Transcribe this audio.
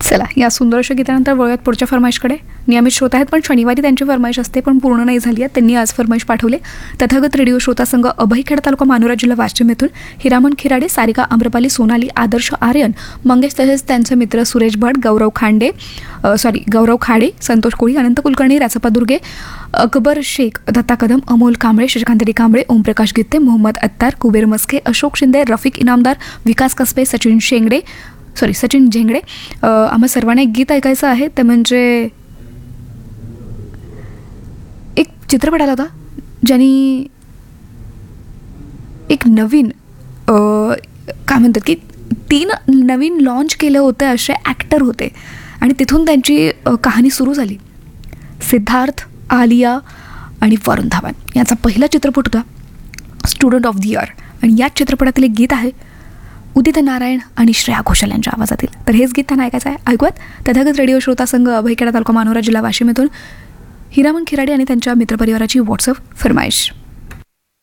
चला, या सुंदरशा गीतानंतर वळूयात पुढच्या फरमाईशकडे. नियमित श्रोता आहेत, पण शनिवारी त्यांची फरमाईश असते, पण पूर्ण नाही झाली आहे. त्यांनी आज फरमाईश पाठवले. तथागत रेडिओ श्रोता संघ, अभयखेडा तालुका, मानोरा जिल्हा, वाशिम येथून हिरामन खिराडे, सारिका आम्रपाली, सोनाली, आदर्श आर्यन, मंगेश, तसेच त्यांचे मित्र सुरेश भट, गौरव खाडे, संतोष कोळी, अनंत कुलकर्णी, राचप्पा दुर्गे, अकबर शेख, दत्ता कदम, अमोल कांबळे, शशिकांत कांबळे, ओमप्रकाश गित्ते, मोहम्मद अत्तार, कुबेर मस्के, अशोक शिंदे, रफिक इनामदार, विकास कसबे, सचिन झेंगडे. आम्हा सर्वांना एक गीत ऐकायचं आहे. ते म्हणजे एक चित्रपट आला होता ज्यांनी एक नवीन काय म्हणतात की 3 नवीन लॉन्च केले होते असे ॲक्टर होते आणि तिथून त्यांची कहाणी सुरू झाली. सिद्धार्थ, आलिया आणि वरुण धवन यांचा पहिला चित्रपट होता स्टुडंट ऑफ द इयर, आणि याच चित्रपटातील एक गीत आहे उदित नारायण आणि श्रेया घोषाल यांच्या आवाजातील. तर हेच गीत त्यांना ऐकायचं आहे. ऐकूयात. तथागत रेडिओ श्रोता संघ, अभयखेडा तालुका, मानोरा जिल्हा, वाशिम येथून हिरामन खिराडे आणि त्यांच्या मित्रपरिवाराची व्हॉट्सअप फरमाईश.